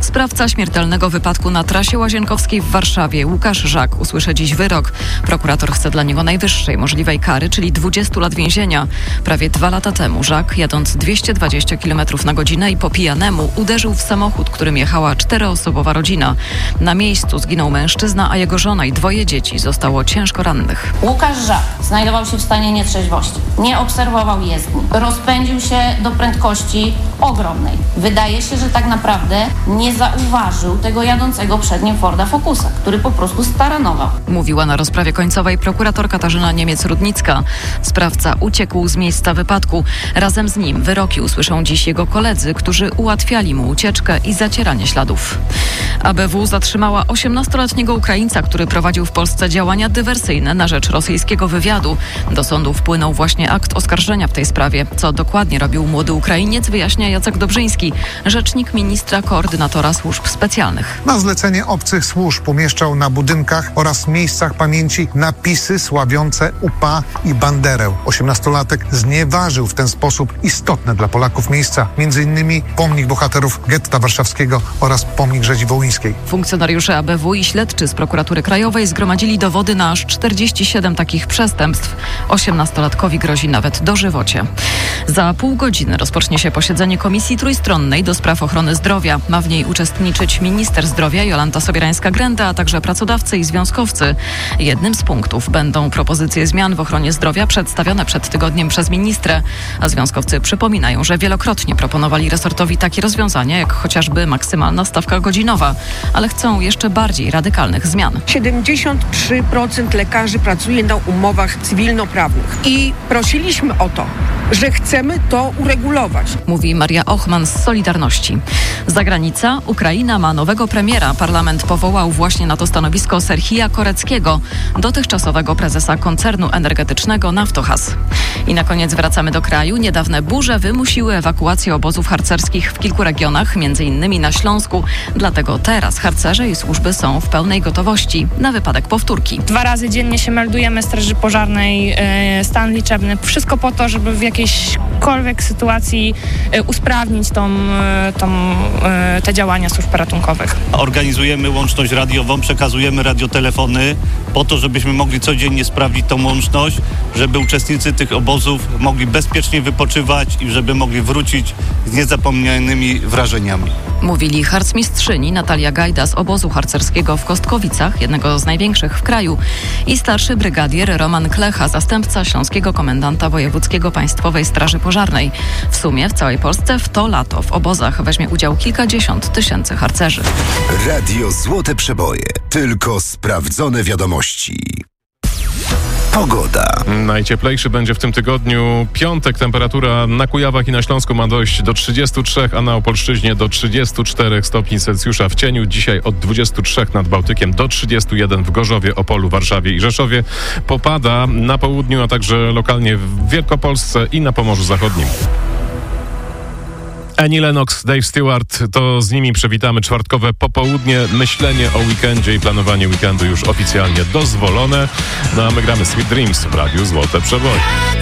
Sprawca śmiertelnego wypadku na trasie Łazienkowskiej w Warszawie, Łukasz Żak, usłyszy dziś wyrok. Prokurator chce dla niego najwyższej możliwej kary, czyli 20 lat więzienia. Prawie 2 lata temu Żak, jadąc 220 km na godzinę i po pijanemu, uderzył w samochód, którym jechała 4-osobowa rodzina. Na miejscu zginął mężczyzna, a jego żona i 2 dzieci zostało ciężko rannych. Łukasz Żak znajdował się w stanie nietrzeźwości. Nie obserwował jezdni. Rozpędził się do prędkości ogromnej. Wydaje się, że tak naprawdę nie zauważył tego jadącego przed nim Forda Focusa, który po prostu staranował. Mówiła na rozprawie końcowej prokurator Katarzyna Niemiec-Rudnicka. Sprawca uciekł z miejsca wypadku. Razem z nim wyroki usłyszą dziś jego koledzy, którzy ułatwiali mu ucieczkę i zacieranie śladów. ABW zatrzymała 18-letniego Ukraińca, który prowadził w Polsce działania dywersyjne na rzecz rosyjskiego wywiadu. Do sądu wpłynął właśnie akt oskarżenia w tej sprawie. Co dokładnie robił młody Ukrainiec, wyjaśnia Jacek Dobrzyński, rzecznik ministra koordynatora służb specjalnych. Na zlecenie obcych służb umieszczał na budynkach oraz miejscach pamięci napisy sławiące UPA i Banderę. 18-latek znieważył w ten sposób istotne dla Polaków miejsca, m.in. pomnik bohaterów getta warszawskiego oraz pomnik rzezi wołyńskiej. Funkcjonariusze ABW i śledczy z prokuratury krajowej zgromadzili dowody na aż 47 takich przestępstw. 18-latkowi grozi nawet dożywocie. Za pół godziny rozpocznie się posiedzenie Komisji Trójstronnej do spraw ochrony zdrowia. Ma w niej uczestniczyć minister zdrowia Jolanta Sobierańska-Grenda, a także pracodawcy i związkowcy. Jednym z punktów będą propozycje zmian w ochronie zdrowia przedstawione przed tygodniem przez ministrę. A związkowcy przypominają, że wielokrotnie proponowali resortowi takie rozwiązania, jak chociażby maksymalna stawka godzinowa, ale chcą jeszcze bardziej radykalnych zmian. 73% lekarzy pracuje na umowach cywilnoprawnych i prosiliśmy o to, że chcemy to uregulować. Mówi Maria Ochman z Solidarności. Zagranica. Ukraina ma nowego premiera. Parlament powołał właśnie na to stanowisko Serhija Koreckiego, dotychczasowego prezesa koncernu energetycznego Naftogaz. I na koniec wracamy do kraju. Niedawne burze wymusiły ewakuację obozów harcerskich w kilku regionach, m.in. na Śląsku. Dlatego teraz harcerze i służby są w pełnej gotowości na wypadek powtórki. 2 razy dziennie się meldujemy Straży Pożarnej, stan liczebny. Wszystko po to, żeby w jakiejśkolwiek sytuacji usprawnić te działania służb ratunkowych. Organizujemy łączność radiową, przekazujemy radiotelefony po to, żebyśmy mogli codziennie sprawdzić tą łączność, żeby uczestnicy tych obozów mogli bezpiecznie wypoczywać i żeby mogli wrócić z niezapomnianymi wrażeniami. Mówili harcmistrzyni Natalia Gajda z obozu harcerskiego w Kostkowicach, jednego z największych w kraju, i starszy brygadier Roman Klecha, zastępca śląskiego komendanta wojewódzkiego Państwowej Straży Pożarnej. W sumie w całej Polsce w to lato w obozach weźmie udział kilkadziesiąt tysięcy harcerzy. Radio Złote Przeboje. Tylko sprawdzone wiadomości. Pogoda. Najcieplejszy będzie w tym tygodniu piątek. Temperatura na Kujawach i na Śląsku ma dojść do 33, a na Opolszczyźnie do 34 stopni Celsjusza w cieniu. Dzisiaj od 23 nad Bałtykiem do 31 w Gorzowie, Opolu, Warszawie i Rzeszowie. Popada na południu, a także lokalnie w Wielkopolsce i na Pomorzu Zachodnim. Annie Lennox, Dave Stewart, to z nimi przywitamy czwartkowe popołudnie. Myślenie o weekendzie i planowanie weekendu już oficjalnie dozwolone. No a my gramy Sweet Dreams w Radiu Złote Przeboje.